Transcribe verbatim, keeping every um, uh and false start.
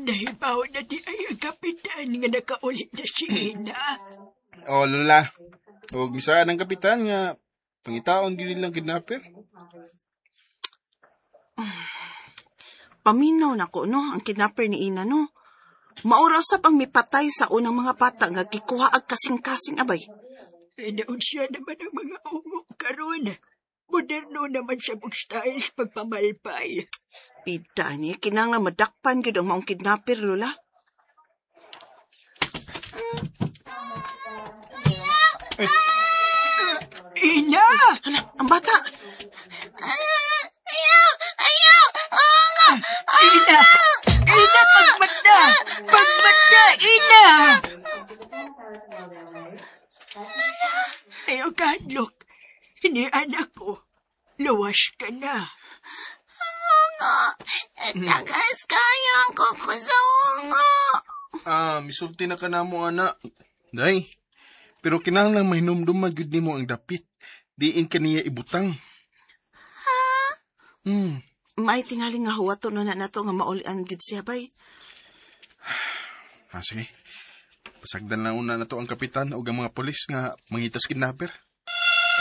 Nahibaw na di ay ang kapitan nga nakaulit na si Ina. O, Lola. Huwag misaan ang kapitan nga pangitaon gini lang kidnapper. Paminaw na ko, no? Ang kidnapper ni Ina, no? Maura sa pang mipatay sa unang mga bata nga gikuha ag kasing-kasing, abay. E naun siya naman ang mga ungok karon. Moderno naman siya mong style sa pagpamalpay. Pida niya, kinanglang madakpan gid ang maong kidnapper, Lola. Eh. Ina! Hala, ang bata! Ayaw! Ayaw! Oo nga! Ina! Ina, pagmanda! Pagmanda, Ina! Ayaw ka, look. Hindi anak ko. Luwas ka na. Oo nga. Tagas kayang ko ko sa ungo. Ah, misulti na ka na mo, anak. Day, pero kinahanglang mahinumduman gud nimo ang dapit. Diin ka niya ibutang. Ha? Hmm. May tingali nga huwato na na nato nga maulian gid siya, bay. Ah, sige. Pasagdan na una na to ang kapitan o ang mga polis nga mangitas kidnapper.